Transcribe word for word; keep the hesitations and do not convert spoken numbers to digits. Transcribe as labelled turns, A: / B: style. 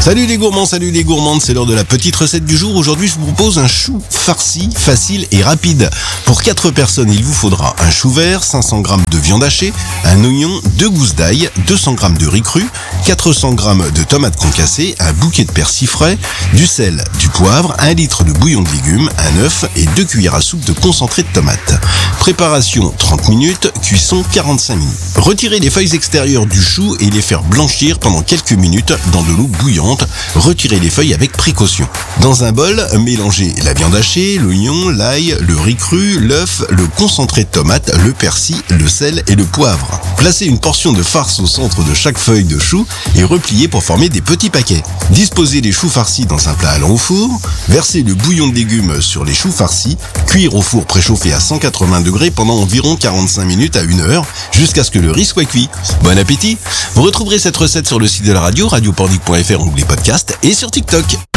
A: Salut les gourmands, salut les gourmandes, c'est l'heure de la petite recette du jour. Aujourd'hui, je vous propose un chou farci, facile et rapide. Pour quatre personnes, il vous faudra un chou vert, cinq cents grammes de viande hachée, un oignon, deux gousses d'ail, deux cents grammes de riz cru, quatre cents grammes de tomates concassées, un bouquet de persil frais, du sel, du poivre, un litre de bouillon de légumes, un œuf et deux cuillères à soupe de concentré de tomates. Préparation trente minutes, cuisson quarante-cinq minutes. Retirez les feuilles extérieures du chou et les faire blanchir pendant quelques minutes dans de l'eau bouillante. Retirez les feuilles avec précaution. Dans un bol, mélangez la viande hachée, l'oignon, l'ail, le riz cru, l'œuf, le concentré de tomate, le persil, le sel et le poivre. Placez une portion de farce au centre de chaque feuille de chou et repliez pour former des petits paquets. Disposez les choux farcis dans un plat allant au four. Versez le bouillon de légumes sur les choux farcis. Cuire au four préchauffé à cent quatre-vingts degrés pendant environ quarante-cinq minutes à une heure jusqu'à ce que le riz soit cuit. Bon appétit! Vous retrouverez cette recette sur le site de la radio, radio pornic point f r, onglet podcast et sur TikTok.